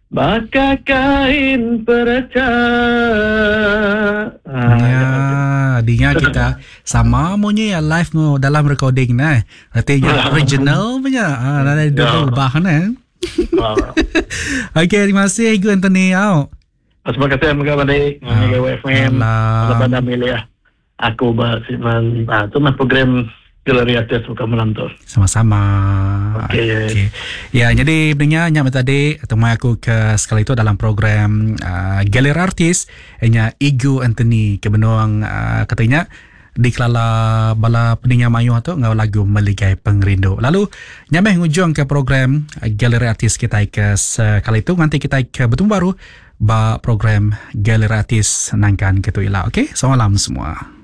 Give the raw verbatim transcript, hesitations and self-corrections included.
Baka kain peraca. Ya, dinya kita sama monya ya live mo dalam recording nah. Artinya original punya. Ah, ada dulu bahan eh. Okey, terima kasih Igu Anthony Au. Terima kasih mga balik mga W F M. Kepada milih aku ba si man ah tu mas program Galeri Artis bukan melantur. Sama-sama. Okey. Okay. Ya, jadi sebenarnya nyam tadi temui aku ke sekali itu dalam program uh, Galeri Artis nya Igu Anthony kebenuang uh, katanya di kelala bala pendengar mayu tu ngau lagu Meligai Pengrindu. Lalu nyameh ngujung ke program uh, Galeri Artis kita ke sekali itu nanti kita ke bertemu baru ba program Galeri Artis nangkan ketuila. Okey, selamat malam semua.